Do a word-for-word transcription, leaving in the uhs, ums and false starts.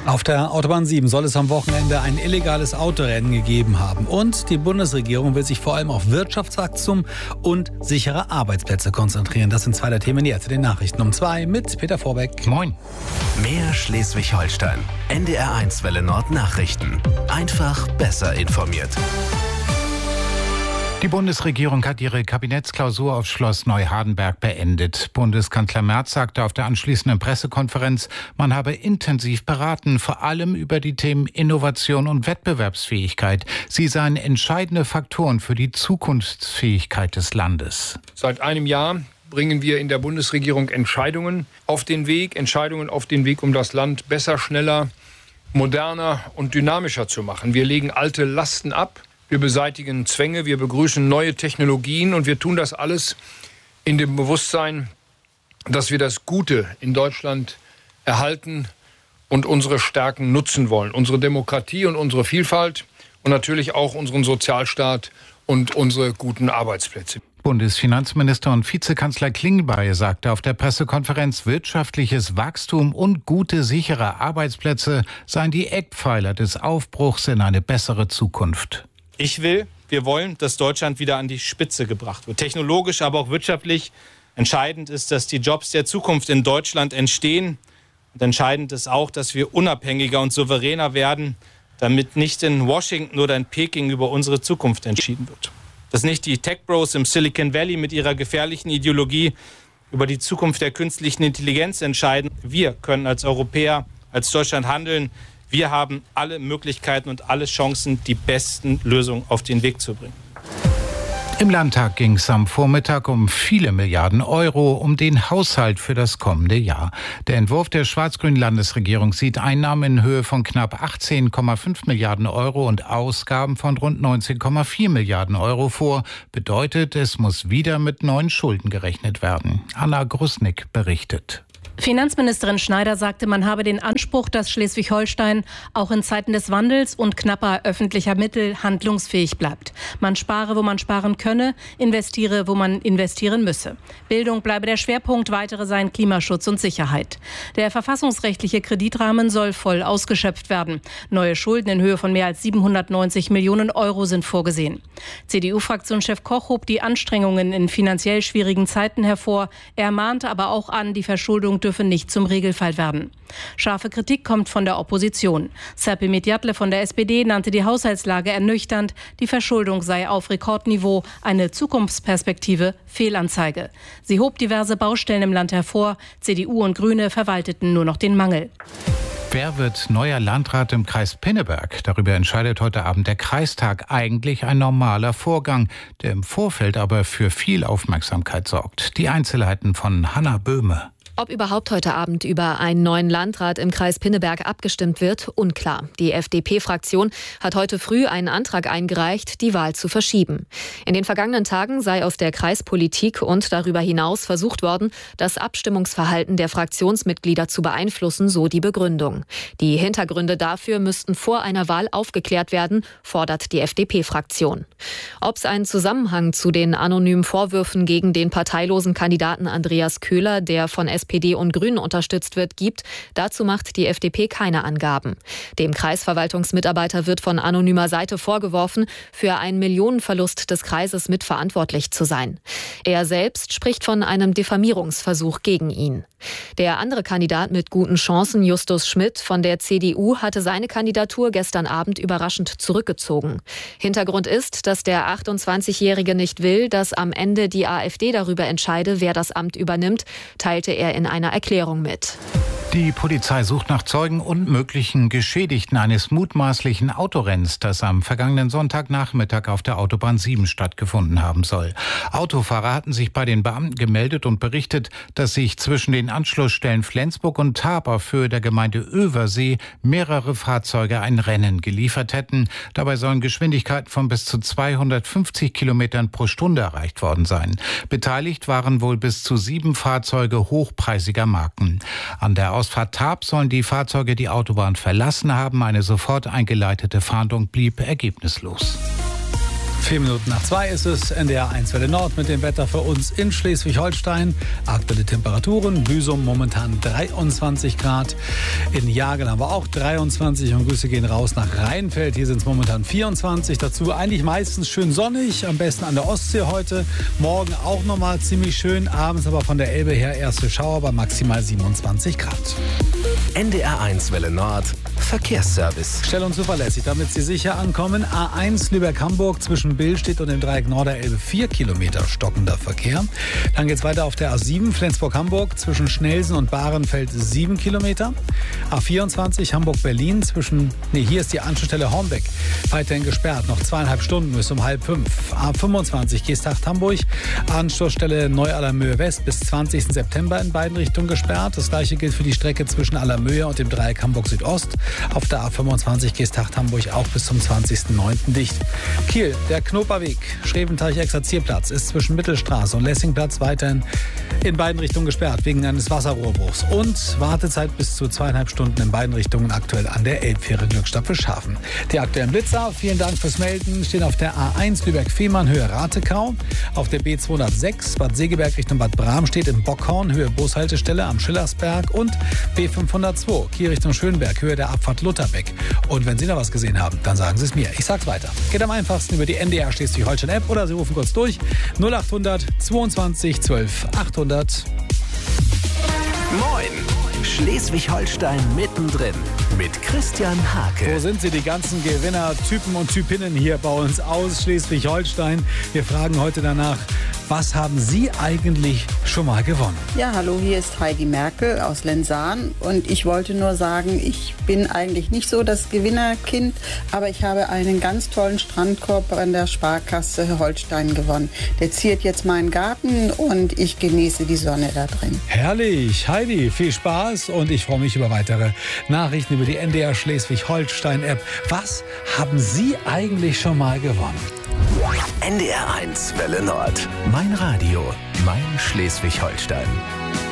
Auf der Autobahn sieben soll es am Wochenende ein illegales Autorennen gegeben haben. Und die Bundesregierung will sich vor allem auf Wirtschaftswachstum und sichere Arbeitsplätze konzentrieren. Das sind zwei der Themen hier zu den Nachrichten um zwei mit Peter Vorbeck. Moin. Mehr Schleswig-Holstein. N D R eins Welle Nord Nachrichten. Einfach besser informiert. Die Bundesregierung hat ihre Kabinettsklausur auf Schloss Neuhardenberg beendet. Bundeskanzler Merz sagte auf der anschließenden Pressekonferenz, man habe intensiv beraten, vor allem über die Themen Innovation und Wettbewerbsfähigkeit. Sie seien entscheidende Faktoren für die Zukunftsfähigkeit des Landes. Seit einem Jahr bringen wir in der Bundesregierung Entscheidungen auf den Weg, Entscheidungen auf den Weg, um das Land besser, schneller, moderner und dynamischer zu machen. Wir legen alte Lasten ab. Wir beseitigen Zwänge, wir begrüßen neue Technologien und wir tun das alles in dem Bewusstsein, dass wir das Gute in Deutschland erhalten und unsere Stärken nutzen wollen. Unsere Demokratie und unsere Vielfalt und natürlich auch unseren Sozialstaat und unsere guten Arbeitsplätze. Bundesfinanzminister und Vizekanzler Klingbeil sagte auf der Pressekonferenz, wirtschaftliches Wachstum und gute, sichere Arbeitsplätze seien die Eckpfeiler des Aufbruchs in eine bessere Zukunft. Ich will, wir wollen, dass Deutschland wieder an die Spitze gebracht wird. Technologisch, aber auch wirtschaftlich. Entscheidend ist, dass die Jobs der Zukunft in Deutschland entstehen. Und entscheidend ist auch, dass wir unabhängiger und souveräner werden, damit nicht in Washington oder in Peking über unsere Zukunft entschieden wird. Dass nicht die Tech-Bros im Silicon Valley mit ihrer gefährlichen Ideologie über die Zukunft der künstlichen Intelligenz entscheiden. Wir können als Europäer, als Deutschland handeln. Wir haben alle Möglichkeiten und alle Chancen, die besten Lösungen auf den Weg zu bringen. Im Landtag ging es am Vormittag um viele Milliarden Euro, um den Haushalt für das kommende Jahr. Der Entwurf der schwarz-grünen Landesregierung sieht Einnahmen in Höhe von knapp achtzehn Komma fünf Milliarden Euro und Ausgaben von rund neunzehn Komma vier Milliarden Euro vor. Bedeutet, es muss wieder mit neuen Schulden gerechnet werden. Anna Grusnick berichtet. Finanzministerin Schneider sagte, man habe den Anspruch, dass Schleswig-Holstein auch in Zeiten des Wandels und knapper öffentlicher Mittel handlungsfähig bleibt. Man spare, wo man sparen könne, investiere, wo man investieren müsse. Bildung bleibe der Schwerpunkt, weitere seien Klimaschutz und Sicherheit. Der verfassungsrechtliche Kreditrahmen soll voll ausgeschöpft werden. Neue Schulden in Höhe von mehr als siebenhundertneunzig Millionen Euro sind vorgesehen. C D U-Fraktionschef Koch hob die Anstrengungen in finanziell schwierigen Zeiten hervor. Er mahnte aber auch an, die Verschuldung dürfe nicht zum Regelfall werden. Scharfe Kritik kommt von der Opposition. Serpil Medjatle von der S P D nannte die Haushaltslage ernüchternd. Die Verschuldung sei auf Rekordniveau, eine Zukunftsperspektive Fehlanzeige. Sie hob diverse Baustellen im Land hervor. C D U und Grüne verwalteten nur noch den Mangel. Wer wird neuer Landrat im Kreis Pinneberg? Darüber entscheidet heute Abend der Kreistag. Eigentlich ein normaler Vorgang, der im Vorfeld aber für viel Aufmerksamkeit sorgt. Die Einzelheiten von Hanna Böhme. Ob überhaupt heute Abend über einen neuen Landrat im Kreis Pinneberg abgestimmt wird, unklar. Die F D P-Fraktion hat heute früh einen Antrag eingereicht, die Wahl zu verschieben. In den vergangenen Tagen sei aus der Kreispolitik und darüber hinaus versucht worden, das Abstimmungsverhalten der Fraktionsmitglieder zu beeinflussen, so die Begründung. Die Hintergründe dafür müssten vor einer Wahl aufgeklärt werden, fordert die F D P-Fraktion. Ob es einen Zusammenhang zu den anonymen Vorwürfen gegen den parteilosen Kandidaten Andreas Köhler, der von S P D und Grünen unterstützt wird, gibt, dazu macht die F D P keine Angaben. Dem Kreisverwaltungsmitarbeiter wird von anonymer Seite vorgeworfen, für einen Millionenverlust des Kreises mitverantwortlich zu sein. Er selbst spricht von einem Diffamierungsversuch gegen ihn. Der andere Kandidat mit guten Chancen, Justus Schmidt von der C D U, hatte seine Kandidatur gestern Abend überraschend zurückgezogen. Hintergrund ist, dass der achtundzwanzigjährige nicht will, dass am Ende die AfD darüber entscheide, wer das Amt übernimmt, teilte er in einer Erklärung mit. Die Polizei sucht nach Zeugen und möglichen Geschädigten eines mutmaßlichen Autorenns, das am vergangenen Sonntagnachmittag auf der Autobahn sieben stattgefunden haben soll. Autofahrer hatten sich bei den Beamten gemeldet und berichtet, dass sich zwischen den Anschlussstellen Flensburg und Tharp auf Höhe der Gemeinde Översee mehrere Fahrzeuge ein Rennen geliefert hätten. Dabei sollen Geschwindigkeiten von bis zu zweihundertfünfzig Kilometern pro Stunde erreicht worden sein. Beteiligt waren wohl bis zu sieben Fahrzeuge hochpreisiger Marken. An der Ausfahrt Tharp sollen die Fahrzeuge die Autobahn verlassen haben. Eine sofort eingeleitete Fahndung blieb ergebnislos. Vier Minuten nach zwei ist es, N D R eins Welle Nord mit dem Wetter für uns in Schleswig-Holstein. Aktuelle Temperaturen, Büsum momentan dreiundzwanzig Grad. In Jagel haben wir auch dreiundzwanzig und Grüße gehen raus nach Rheinfeld. Hier sind es momentan vierundzwanzig. Dazu eigentlich meistens schön sonnig, am besten an der Ostsee heute. Morgen auch nochmal ziemlich schön, abends aber von der Elbe her erste Schauer bei maximal siebenundzwanzig Grad. N D R eins Welle Nord, Verkehrsservice. Schnell und zuverlässig, damit Sie sicher ankommen. A eins Lübeck-Hamburg zwischen Billstedt und dem Dreieck Norderelbe vier Kilometer stockender Verkehr. Dann geht es weiter auf der A sieben Flensburg-Hamburg zwischen Schnelsen und Bahrenfeld sieben Kilometer. A vierundzwanzig Hamburg-Berlin zwischen, nee, hier ist die Anschlussstelle Hornbeck, weiterhin gesperrt, noch zweieinhalb Stunden bis um halb fünf. A fünfundzwanzig Geesthacht-Hamburg, Anschlussstelle Neu-Allermöhe West bis zwanzigsten September in beiden Richtungen gesperrt. Das gleiche gilt für die Strecke zwischen Allermöhe und dem Dreieck Hamburg-Südost. Auf der A fünfundzwanzig Geesthacht-Hamburg auch bis zum zwanzigsten neunten dicht. Kiel, der Knoperweg, Schreventeich-Exerzierplatz ist zwischen Mittelstraße und Lessingplatz weiterhin in beiden Richtungen gesperrt wegen eines Wasserrohrbruchs. Und Wartezeit bis zu zweieinhalb Stunden in beiden Richtungen aktuell an der Elbfähre Glückstadt-Wilshaven. Die aktuellen Blitzer, vielen Dank fürs Melden, stehen auf der A eins Lübeck-Fehmarn Höhe Ratekau, auf der B zweihundertsechs Bad Segeberg Richtung Bad Bramstedt im Bockhorn Höhe Bushaltestelle am Schillersberg und B fünfhundertzwei Kiel Richtung Schönberg Höhe der Abfahrt Lutherbeck. Und wenn Sie noch was gesehen haben, dann sagen Sie es mir. Ich sag's weiter. Geht am einfachsten über die N D R Schleswig-Holstein-App oder Sie rufen kurz durch null achthundert zweiundzwanzig zwölf achthundert. Moin! Schleswig-Holstein mittendrin mit Christian Hake. Wo sind sie, die ganzen Gewinnertypen und Typinnen hier bei uns aus Schleswig-Holstein? Wir fragen heute danach, was haben Sie eigentlich schon mal gewonnen? Ja, hallo, hier ist Heidi Merkel aus Lenzahn und ich wollte nur sagen, ich bin eigentlich nicht so das Gewinnerkind, aber ich habe einen ganz tollen Strandkorb an der Sparkasse Holstein gewonnen. Der ziert jetzt meinen Garten und ich genieße die Sonne da drin. Herrlich, Heidi, viel Spaß und ich freue mich über weitere Nachrichten über die N D R Schleswig-Holstein-App. Was haben Sie eigentlich schon mal gewonnen? N D R eins Welle Nord. Mein Radio, mein Schleswig-Holstein.